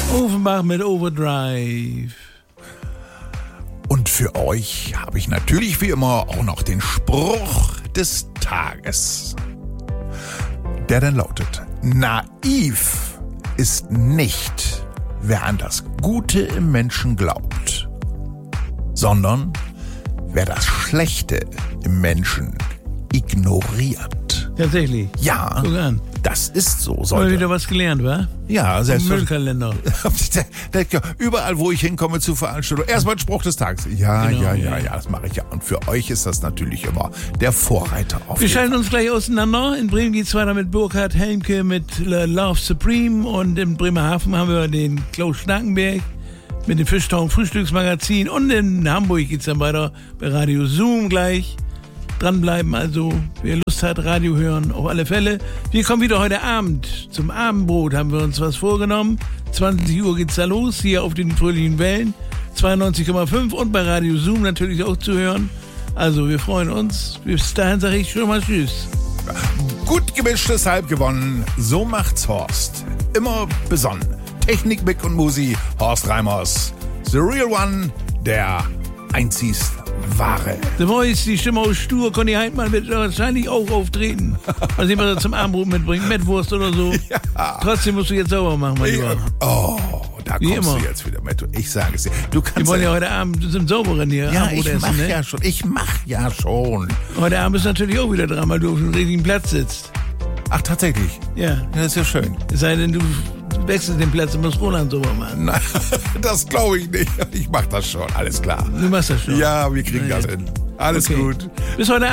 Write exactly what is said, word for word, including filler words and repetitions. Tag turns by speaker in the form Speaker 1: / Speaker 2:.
Speaker 1: Offenbach mit Overdrive.
Speaker 2: Und für euch habe ich natürlich wie immer auch noch den Spruch des Tages. Der dann lautet: Naiv ist nicht, wer an das Gute im Menschen glaubt, sondern wer das Schlechte im Menschen ignoriert.
Speaker 1: Tatsächlich.
Speaker 2: Ja,
Speaker 1: Guck an.
Speaker 2: das ist so.
Speaker 1: Mal
Speaker 2: Sollte.
Speaker 1: wieder was gelernt, wa?
Speaker 2: Ja,
Speaker 1: Vom Müllkalender.
Speaker 2: Überall, wo ich hinkomme zu Veranstaltungen, erstmal ein Spruch des Tages. Ja,
Speaker 1: Genau,
Speaker 2: ja,
Speaker 1: ja.
Speaker 2: ja, ja, das mache ich ja. Und für euch ist das natürlich immer der Vorreiter auf
Speaker 1: Wir
Speaker 2: jeden
Speaker 1: schalten uns gleich auseinander. In Bremen geht's weiter mit Burkhard Helmke mit Love Supreme. Und in Bremerhaven haben wir den Klaus Schnackenberg mit dem Fischtown Frühstücksmagazin. Und in Hamburg geht's dann weiter bei Radio Zoom gleich. Dranbleiben also, wer Lust hat, Radio hören, auf alle Fälle. Wir kommen wieder heute Abend. Zum Abendbrot haben wir uns was vorgenommen. zwanzig Uhr geht's da los, hier auf den fröhlichen Wellen. zweiundneunzig Komma fünf und bei Radio Zoom natürlich auch zu hören. Also, wir freuen uns. Bis dahin sage ich schon mal Tschüss.
Speaker 2: Gut gemischtes Halb gewonnen. So macht's Horst. Immer besonnen. Technik, Mick und Musi. Horst Reimers. The Real One. Der einzigst wahre.
Speaker 1: The Voice, die Stimme aus Stur. Conny Heidmann wird wahrscheinlich auch auftreten. Mal sehen, was er zum Abendbrot mitbringt. Mettwurst oder so.
Speaker 2: Ja.
Speaker 1: Trotzdem musst du jetzt sauber machen, mein Lieber.
Speaker 2: Oh, da
Speaker 1: Wie
Speaker 2: kommst
Speaker 1: immer.
Speaker 2: du jetzt wieder mit. Ich sage es dir. Du kannst
Speaker 1: Wir wollen ja heute Abend zum Sauberen hier
Speaker 2: ja,
Speaker 1: Abendbrot
Speaker 2: ich
Speaker 1: essen,
Speaker 2: mach
Speaker 1: ne?
Speaker 2: ja schon. Ich mach ja schon.
Speaker 1: Heute Abend ist natürlich auch wieder dran, weil du auf dem richtigen Platz sitzt.
Speaker 2: Ach, tatsächlich.
Speaker 1: Ja.
Speaker 2: Ja, das ist ja schön.
Speaker 1: Es sei denn, du wechselst den Platz und musst Roland sauber machen.
Speaker 2: Nein, das glaube ich nicht. Ich mach das schon. Alles klar.
Speaker 1: Du machst das schon.
Speaker 2: Ja, wir kriegen
Speaker 1: Na
Speaker 2: das
Speaker 1: ja.
Speaker 2: hin. Alles
Speaker 1: Okay.
Speaker 2: gut.
Speaker 1: Bis heute